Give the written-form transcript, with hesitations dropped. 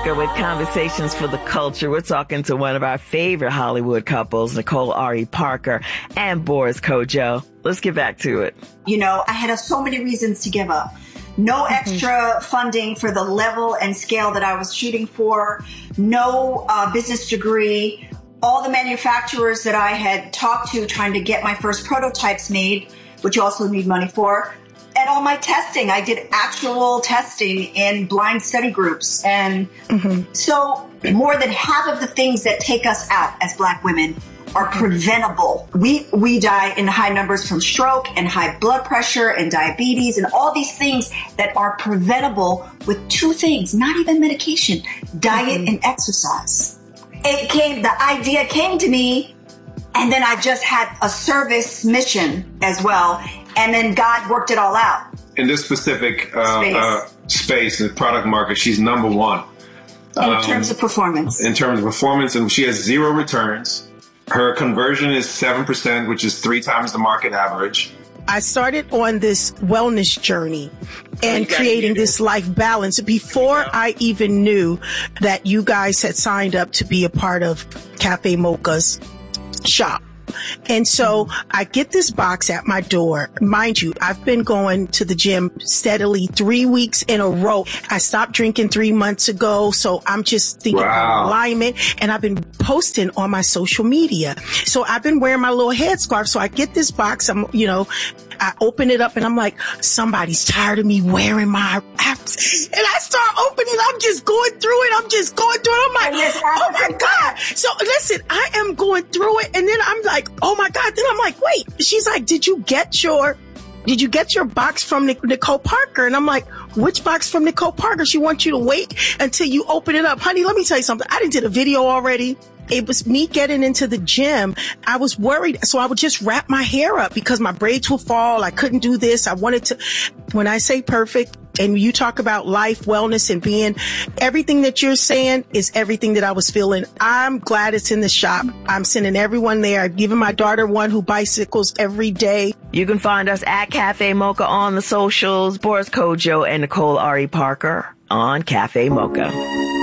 Mocha with Conversations for the Culture. We're talking to one of our favorite Hollywood couples, Nicole Ari Parker and Boris Kodjoe. Let's get back to it. You know, I had so many reasons to give up. No extra funding for the level and scale that I was shooting for. No business degree. All the manufacturers that I had talked to trying to get my first prototypes made, which you also need money for. And all my testing, I did actual testing in blind study groups. And so more than half of the things that take us out as Black women are preventable. We die in high numbers from stroke and high blood pressure and diabetes and all these things that are preventable with two things, not even medication, diet and exercise. The idea came to me, and then I just had a service mission as well. And then God worked it all out. In this specific space, the product market, she's number one. In terms of performance. In terms of performance, and she has 0 returns. Her conversion is 7%, which is 3 times the market average. I started on this wellness journey and creating this life balance before I even knew that you guys had signed up to be a part of Cafe Mocha's shop. And so I get this box at my door. Mind you, I've been going to the gym steadily 3 weeks in a row. I stopped drinking 3 months ago. So I'm just thinking about alignment, and I've been posting on my social media. So I've been wearing my little headscarf. So I get this box. I open it up and I'm like, somebody's tired of me wearing my apps. And I start opening, I'm just going through it. I'm like, oh my God. So listen, I am going through it. And then I'm like, oh my God. Then I'm like, wait, she's like, did you get your box from Nicole Parker? And I'm like, which box from Nicole Parker? She wants you to wait until you open it up. Honey, let me tell you something. I did a video already. It was me getting into the gym. I was worried. So I would just wrap my hair up because my braids would fall. I couldn't do this. When I say perfect, and you talk about life, wellness, and being, everything that you're saying is everything that I was feeling. I'm glad it's in the shop. I'm sending everyone there. I've given my daughter one who bicycles every day. You can find us at Cafe Mocha on the socials. Boris Kodjoe and Nicole Ari Parker on Cafe Mocha.